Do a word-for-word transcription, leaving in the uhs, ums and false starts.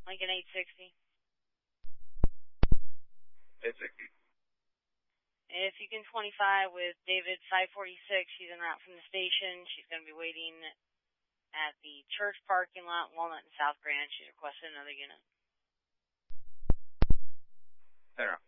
Lincoln eight sixty. eight sixty. If you can twenty-five with David five forty-six, she's en route from the station. She's going to be waiting at the church parking lot, Walnut and South Grand. She's requested another unit. En route.